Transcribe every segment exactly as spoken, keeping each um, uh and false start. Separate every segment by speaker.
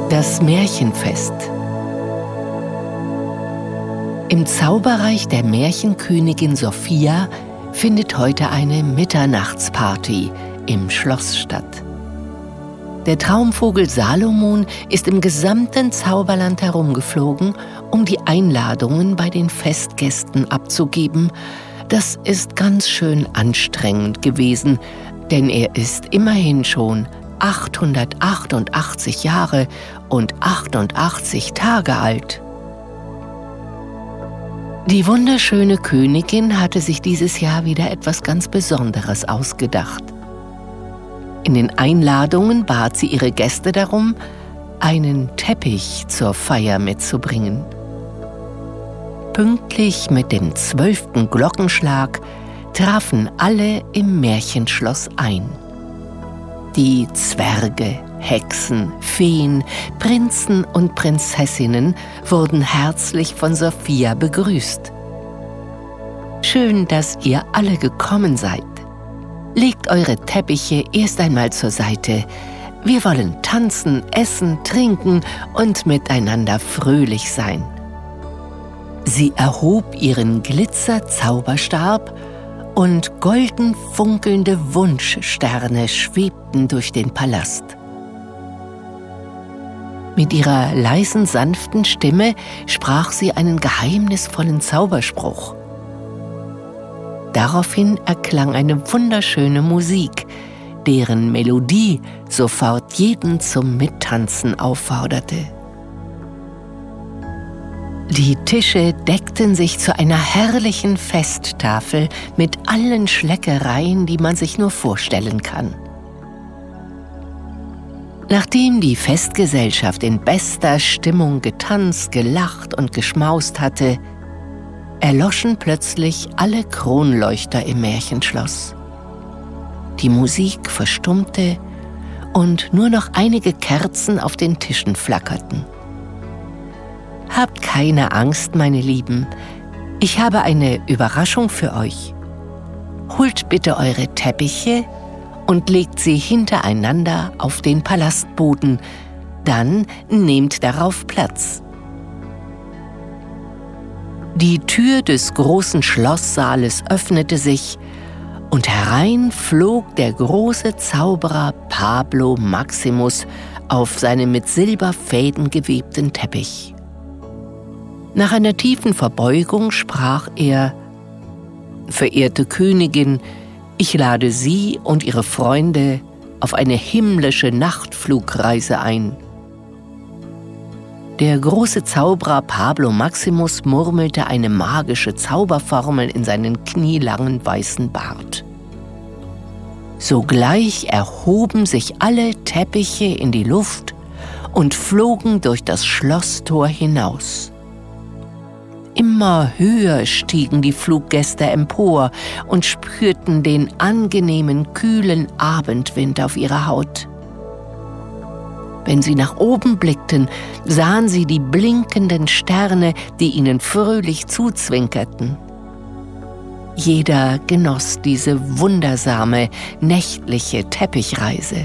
Speaker 1: Das Märchenfest. Im Zauberreich der Märchenkönigin Sophia findet heute eine Mitternachtsparty im Schloss statt. Der Traumvogel Salomon ist im gesamten Zauberland herumgeflogen, um die Einladungen bei den Festgästen abzugeben. Das ist ganz schön anstrengend gewesen, denn er ist immerhin schon achthundertachtundachtzig Jahre und achtundachtzig Tage alt. Die wunderschöne Königin hatte sich dieses Jahr wieder etwas ganz Besonderes ausgedacht. In den Einladungen bat sie ihre Gäste darum, einen Teppich zur Feier mitzubringen. Pünktlich mit dem zwölften Glockenschlag trafen alle im Märchenschloss ein. Die Zwerge, Hexen, Feen, Prinzen und Prinzessinnen wurden herzlich von Sophia begrüßt. Schön, dass ihr alle gekommen seid. Legt eure Teppiche erst einmal zur Seite. Wir wollen tanzen, essen, trinken und miteinander fröhlich sein. Sie erhob ihren Glitzer-Zauberstab und golden funkelnde Wunschsterne schwebten durch den Palast. Mit ihrer leisen, sanften Stimme sprach sie einen geheimnisvollen Zauberspruch. Daraufhin erklang eine wunderschöne Musik, deren Melodie sofort jeden zum Mittanzen aufforderte. Die Tische deckten sich zu einer herrlichen Festtafel mit allen Schleckereien, die man sich nur vorstellen kann. Nachdem die Festgesellschaft in bester Stimmung getanzt, gelacht und geschmaust hatte, erloschen plötzlich alle Kronleuchter im Märchenschloss. Die Musik verstummte und nur noch einige Kerzen auf den Tischen flackerten. Habt keine Angst, meine Lieben, ich habe eine Überraschung für euch. Holt bitte eure Teppiche und legt sie hintereinander auf den Palastboden, dann nehmt darauf Platz. Die Tür des großen Schlosssaales öffnete sich und herein flog der große Zauberer Pablo Maximus auf seinem mit Silberfäden gewebten Teppich. Nach einer tiefen Verbeugung sprach er: »Verehrte Königin, ich lade Sie und Ihre Freunde auf eine himmlische Nachtflugreise ein.« Der große Zauberer Pablo Maximus murmelte eine magische Zauberformel in seinen knielangen weißen Bart. Sogleich erhoben sich alle Teppiche in die Luft und flogen durch das Schlosstor hinaus. Immer höher stiegen die Fluggäste empor und spürten den angenehmen, kühlen Abendwind auf ihrer Haut. Wenn sie nach oben blickten, sahen sie die blinkenden Sterne, die ihnen fröhlich zuzwinkerten. Jeder genoss diese wundersame, nächtliche Teppichreise.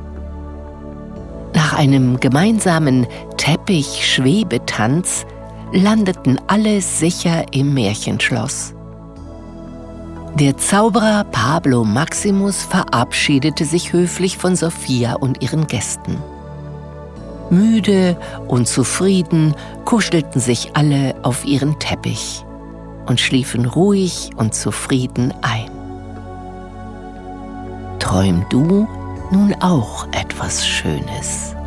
Speaker 1: Nach einem gemeinsamen Teppich-Schwebetanz landeten alle sicher im Märchenschloss. Der Zauberer Pablo Maximus verabschiedete sich höflich von Sophia und ihren Gästen. Müde und zufrieden kuschelten sich alle auf ihren Teppich und schliefen ruhig und zufrieden ein. Träum du nun auch etwas Schönes.